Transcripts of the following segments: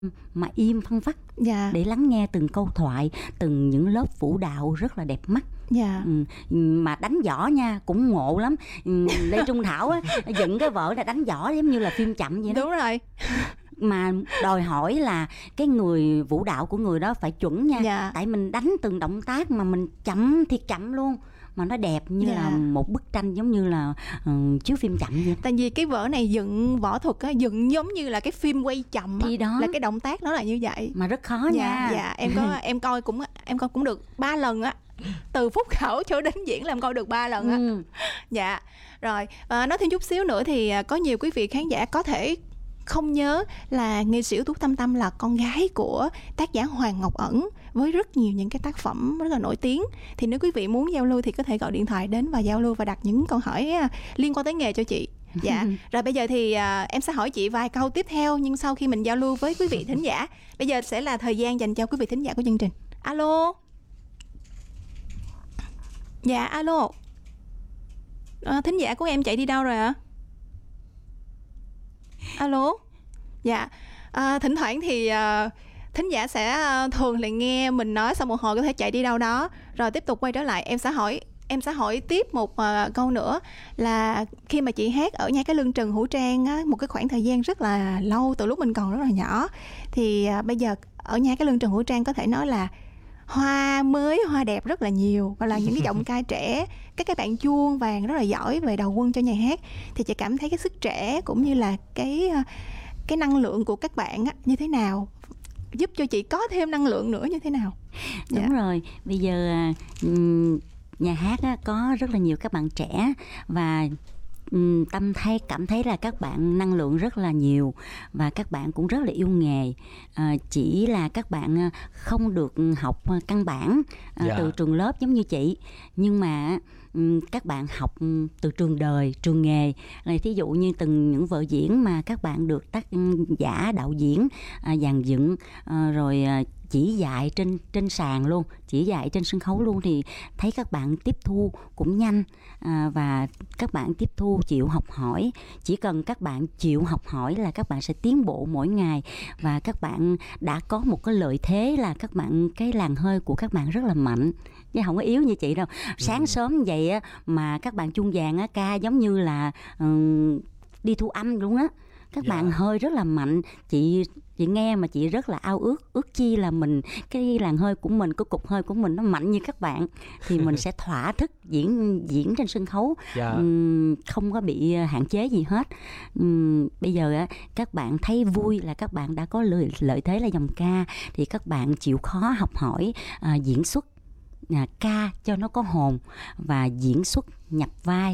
mà im phăng phắc Dạ. để lắng nghe từng câu thoại, từng những lớp vũ đạo rất là đẹp mắt. Dạ. Mà đánh võ nha cũng ngộ lắm. Lê Trung Thảo á, dựng cái vở là đánh võ giống như là phim chậm vậy đó. Đúng rồi. Mà đòi hỏi là cái người vũ đạo của người đó phải chuẩn nha. Dạ. Tại mình đánh từng động tác mà mình chậm thiệt chậm luôn, mà nó đẹp như Dạ. là một bức tranh, giống như là chiếu phim chậm vậy. Tại vì cái vở này dựng võ thuật á, dựng giống như là cái phim quay chậm á, thì đó là cái động tác nó là như vậy. mà rất khó Dạ. nha. Dạ. Em coi cũng được 3 lần á. Từ phút khảo cho đến diễn là em coi được 3 lần á. Dạ. Rồi, nói thêm chút xíu nữa thì có nhiều quý vị khán giả có thể không nhớ là nghệ sĩ ưu tú Tâm Tâm là con gái của tác giả Hoàng Ngọc Ẩn với rất nhiều những cái tác phẩm rất là nổi tiếng. Thì nếu quý vị muốn giao lưu thì có thể gọi điện thoại đến và giao lưu và đặt những câu hỏi liên quan tới nghề cho chị. Dạ. Rồi bây giờ thì em sẽ hỏi chị vài câu tiếp theo, nhưng sau khi mình giao lưu với quý vị thính giả. Bây giờ sẽ là thời gian dành cho quý vị thính giả của chương trình. Alo. Dạ, alo. Thính giả của em chạy đi đâu rồi ạ? Alo. Dạ. Thỉnh thoảng thì thính giả sẽ thường là nghe mình nói xong một hồi có thể chạy đi đâu đó rồi tiếp tục quay trở lại. Em sẽ hỏi tiếp một câu nữa là khi mà chị hát ở Nhai Cải Lương Trần Hữu Trang á, một cái khoảng thời gian rất là lâu từ lúc mình còn rất là nhỏ, thì bây giờ ở Nhai Cải Lương Trần Hữu Trang có thể nói là hoa mới, hoa đẹp rất là nhiều, và là những cái giọng ca trẻ, các bạn chuông vàng rất là giỏi về đầu quân cho nhà hát. Thì chị cảm thấy cái sức trẻ cũng như là cái năng lượng của các bạn á, như thế nào, giúp cho chị có thêm năng lượng nữa như thế nào? Đúng rồi, bây giờ nhà hát á, có rất là nhiều các bạn trẻ, và Tâm cảm thấy là các bạn năng lượng rất là nhiều và các bạn cũng rất là yêu nghề. Chỉ là các bạn không được học căn bản từ trường lớp giống như chị, nhưng mà các bạn học từ trường đời, trường nghề. Thí dụ như từng những vở diễn mà các bạn được tác giả, đạo diễn dàn dựng, rồi chỉ dạy trên sàn luôn, chỉ dạy trên sân khấu luôn, thì thấy các bạn tiếp thu cũng nhanh, và các bạn tiếp thu chịu học hỏi. Chỉ cần các bạn chịu học hỏi là các bạn sẽ tiến bộ mỗi ngày, và các bạn đã có một cái lợi thế là cái làn hơi của các bạn rất là mạnh, chứ không có yếu như chị đâu. Sáng sớm vậy á, mà các bạn chuông vàng á, ca giống như là đi thu âm luôn á. Các bạn hơi rất là mạnh. Chị nghe mà chị rất là ao ước chi là cái làn hơi của mình, cái cục hơi của mình nó mạnh như các bạn, thì mình sẽ thỏa thích diễn trên sân khấu, không có bị hạn chế gì hết. Bây giờ á, các bạn thấy vui là các bạn đã có lợi thế là dòng ca, thì các bạn chịu khó học hỏi diễn xuất ca cho nó có hồn, và diễn xuất nhập vai,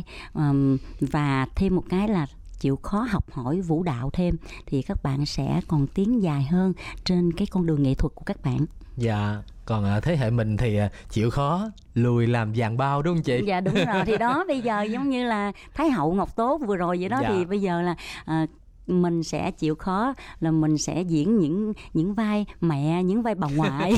và thêm một cái là chịu khó học hỏi vũ đạo thêm, thì các bạn sẽ còn tiến dài hơn trên cái con đường nghệ thuật của các bạn. Dạ. Còn thế hệ mình thì chịu khó lùi làm vàng bao, đúng không chị? Dạ đúng rồi. Thì đó, bây giờ giống như là Thái hậu Ngọc Tố vừa rồi vậy đó. Thì bây giờ là mình sẽ chịu khó là mình sẽ diễn những vai mẹ, những vai bà ngoại.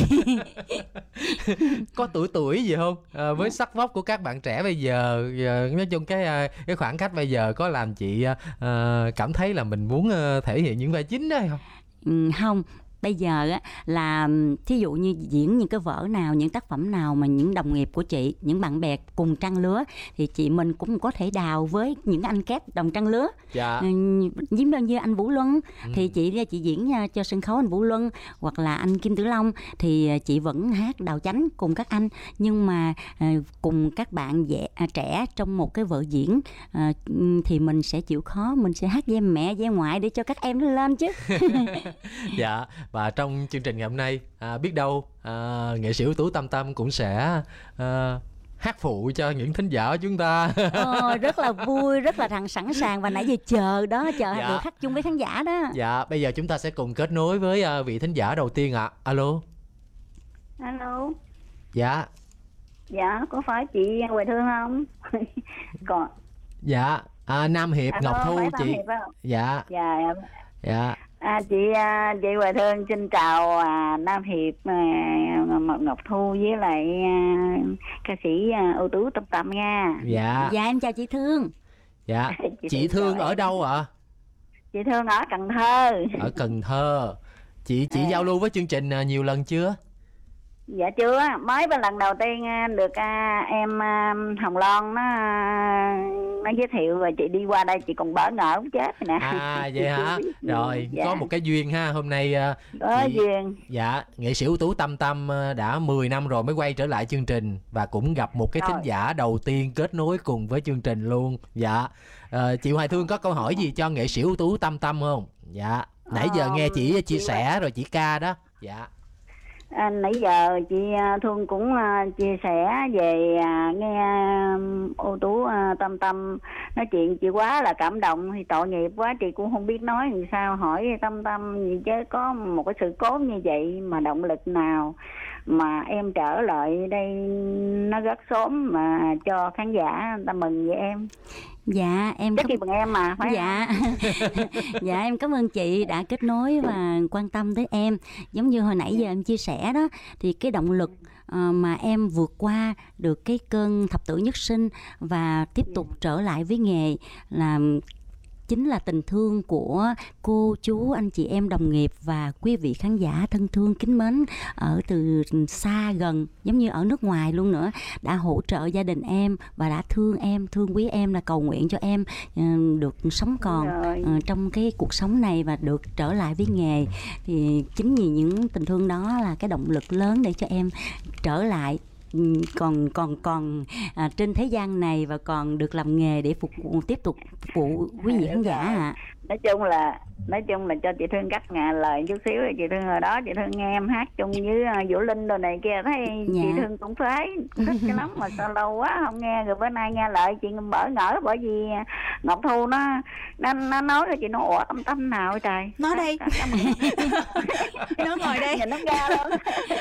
Có tuổi gì không? Với sắc vóc của các bạn trẻ bây giờ, nói chung cái khoảng cách bây giờ có làm chị cảm thấy là mình muốn thể hiện những vai chính đó không? Không. Bây giờ á, là thí dụ như diễn những cái vở nào, những tác phẩm nào mà những đồng nghiệp của chị, những bạn bè cùng trang lứa, thì mình cũng có thể đào với những anh kép đồng trang lứa. Dạ. Giống như anh Vũ Luân, thì chị diễn cho sân khấu anh Vũ Luân, hoặc là anh Kim Tử Long, thì chị vẫn hát đào chánh cùng các anh. Nhưng mà cùng các bạn trẻ trong một cái vở diễn, thì mình sẽ chịu khó, mình sẽ hát vai mẹ, vai ngoại để cho các em nó lên chứ. Dạ. Và trong chương trình ngày hôm nay, biết đâu nghệ sĩ ưu tú Tâm Tâm cũng sẽ hát phụ cho những thính giả của chúng ta. Rất là vui, rất là sẵn sàng, và nãy giờ chờ được hát chung với khán giả đó. Dạ, bây giờ chúng ta sẽ cùng kết nối với vị thính giả đầu tiên ạ. Alo. Alo. Dạ. Dạ, có phải chị Hoài Thương không? Còn. Dạ, Nam Hiệp. Ngọc Thu chị. Dạ. Dạ. Chị Hoài Thương xin chào Nam Hiệp, Ngọc Thu với lại ca sĩ ưu tú Tâm Tâm nha. Dạ. Dạ em chào chị Thương. Dạ. Chị Thương ở đâu ạ? Chị Thương ở Cần Thơ. Ở Cần Thơ. Chị giao lưu với chương trình nhiều lần chưa? Dạ chưa, mới bên lần đầu tiên được em Hồng Loan nó giới thiệu, rồi chị đi qua đây chị còn bỡ ngỡ cũng chết rồi nè. Vậy hả? Rồi, dạ. Có một cái duyên ha. Hôm nay Có duyên. Dạ, nghệ sĩ ưu tú Tâm Tâm đã 10 năm rồi mới quay trở lại chương trình, và cũng gặp một cái thính giả đầu tiên kết nối cùng với chương trình luôn. Dạ. Chị Hoài Thương có câu hỏi gì cho nghệ sĩ ưu tú Tâm Tâm không? Dạ. Nãy giờ nghe chị chia sẻ rồi chị ca đó. Dạ. Nãy giờ chị Thương cũng chia sẻ về nghe ưu tú Tâm Tâm nói chuyện, chị quá là cảm động, thì tội nghiệp quá, chị cũng không biết nói làm sao hỏi Tâm Tâm gì chứ. Có một cái sự cố như vậy mà động lực nào mà em trở lại đây nó rất sớm mà cho khán giả người ta mừng vậy em? Dạ em chắc khi bằng em mà phải dạ dạ em cảm ơn chị đã kết nối và quan tâm tới em. Giống như hồi nãy giờ em chia sẻ đó, thì cái động lực mà em vượt qua được cái cơn thập tử nhất sinh và tiếp tục trở lại với nghề là chính là tình thương của cô, chú, anh chị em, đồng nghiệp và quý vị khán giả thân thương kính mến ở từ xa gần, giống như ở nước ngoài luôn nữa, đã hỗ trợ gia đình em và đã thương em, thương quý em, là cầu nguyện cho em được sống còn trong cái cuộc sống này và được trở lại với nghề. Thì chính vì những tình thương đó là cái động lực lớn để cho em trở lại còn trên thế gian này và còn được làm nghề để tiếp tục phục vụ quý vị khán giả ạ. Nói chung là cho chị Thương cắt lời chút xíu. Chị Thương hồi đó chị Thương nghe em hát chung với Vũ Linh đồ này kia, thấy chị Thương cũng phái thích cái lắm, mà sao lâu quá không nghe, rồi bữa nay nghe lại chị bỡ ngỡ, bởi vì Ngọc Thu nó nói cho chị, nó ủa Tâm Tâm nào trời, nó đây nó ngồi đây nhìn nó ra luôn.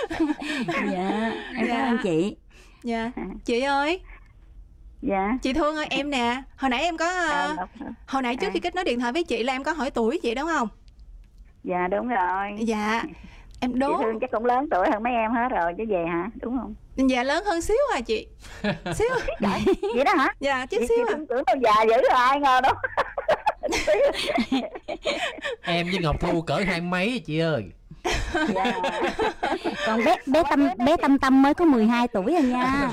Dạ em cảm ơn chị. Dạ chị ơi. Dạ chị Thương ơi, em nè, hồi nãy em có hồi nãy trước khi kết nối điện thoại với chị là em có hỏi tuổi chị đúng không? Dạ đúng rồi. Dạ em đố. Chị Thương chắc cũng lớn tuổi hơn mấy em hết rồi chứ về hả, đúng không? Dạ lớn hơn xíu à chị. Xíu. Vậy đó hả? Dạ chút chị xíu Thương tưởng đâu già dữ rồi, ai ngờ đâu. Em với Ngọc Thu cỡ 20 mấy chị ơi. Dạ. Còn bé Tâm mới có 12 tuổi rồi nha.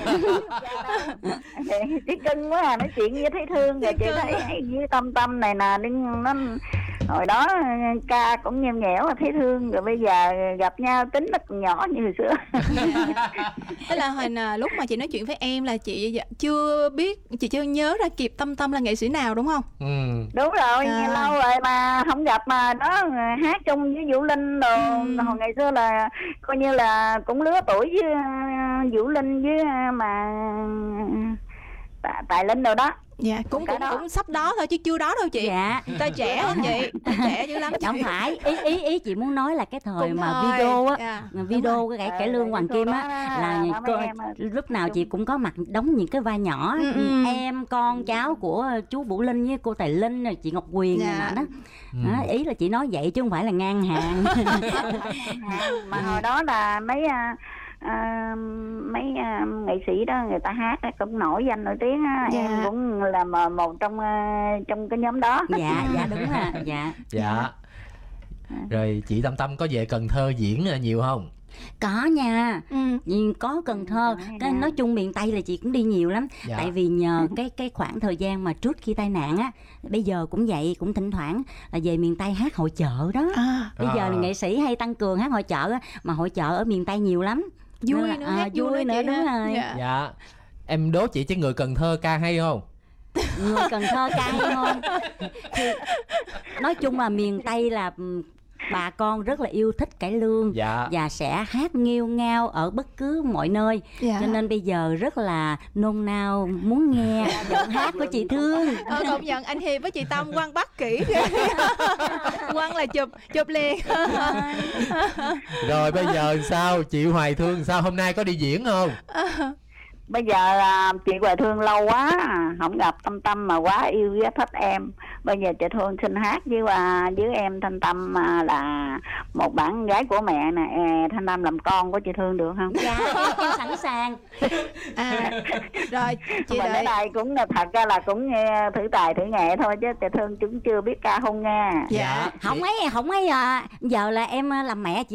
Chị cưng quá à, nói chuyện với thấy thương rồi chị thấy với Tâm này nè, nó hồi đó ca cũng nheo nhẽo thấy thương, rồi bây giờ gặp nhau tính nó còn nhỏ như hồi xưa. Tức là hồi lúc mà chị nói chuyện với em là chị chưa biết, chị chưa nhớ ra kịp Tâm là nghệ sĩ nào đúng không? Đúng rồi, lâu rồi mà không gặp, mà đó hát chung với Vũ Linh rồi. Hồi ngày xưa là coi như là cũng lứa tuổi với Vũ Linh với mà Tài Linh rồi đó. Dạ cũng sắp đó thôi chứ chưa đó đâu chị. Dạ ta trẻ hơn chị, ta trẻ dữ lắm chị. Không phải, ý chị muốn nói là cái thời mà video á, video cái cải lương Hoàng Kim á, là lúc nào chị cũng có mặt đóng những cái vai nhỏ, em con cháu của chú Vũ Linh với cô Tài Linh rồi chị Ngọc Quyền này đó. Ý là chị nói vậy chứ không phải là ngang hàng. Mà hồi đó là mấy nghệ sĩ đó người ta hát cũng nổi danh nổi tiếng á. Em cũng là một trong cái nhóm đó. Dạ đúng rồi. Dạ. Rồi chị Tâm có về Cần Thơ diễn nhiều không? Có nha. Có Cần Thơ. Cái nói chung miền Tây là chị cũng đi nhiều lắm. Tại vì nhờ cái khoảng thời gian mà trước khi tai nạn á, bây giờ cũng vậy, cũng thỉnh thoảng là về miền Tây hát hội chợ đó. Bây giờ là nghệ sĩ hay tăng cường hát hội chợ á, mà hội chợ ở miền Tây nhiều lắm. Vui nữa, hát vui nữa đúng rồi. Dạ. Em đố chị chứ người Cần Thơ ca hay không? Người Cần Thơ ca hay không? Thì nói chung là miền Tây là bà con rất là yêu thích cải lương và sẽ hát nghêu ngao ở bất cứ mọi nơi. Cho nên bây giờ rất là nôn nao muốn nghe giọng hát của chị Thương. Công nhận anh Hiệp với chị Tâm quan bắt kỹ. Quan là chụp liền. Rồi bây giờ sao chị Hoài Thương, sao hôm nay có đi diễn không? bây giờ chị Hoài Thương lâu quá không gặp Tâm Tâm mà quá yêu với thích em. Bây giờ chị Thương xin hát với em Thanh Tâm là một bản gái của mẹ nè, Thanh Tâm làm con của chị Thương được không? Dạ em sẵn sàng. Rồi chị Mình ở đợi. đây cũng là thật ra là cũng nghe thử tài thử nghệ thôi chứ chị Thương cũng chưa biết ca không nghe. Dạ. Không ấy giờ là em làm mẹ